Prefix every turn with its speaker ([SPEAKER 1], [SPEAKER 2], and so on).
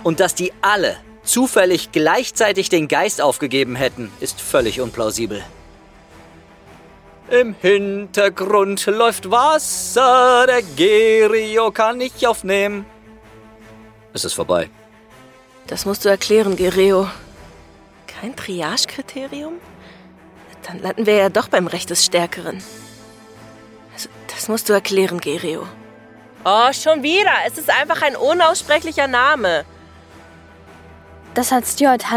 [SPEAKER 1] Und dass die alle zufällig gleichzeitig den Geist aufgegeben hätten, ist völlig unplausibel. Im Hintergrund läuft Wasser, der Gerio kann ich aufnehmen. Es ist vorbei.
[SPEAKER 2] Das musst du erklären, Gereo. Kein Triage-Kriterium? Dann landen wir ja doch beim Recht des Stärkeren. Also, das musst du erklären, Gereo. Oh, schon wieder. Es ist einfach ein unaussprechlicher Name.
[SPEAKER 3] Das hat Stuart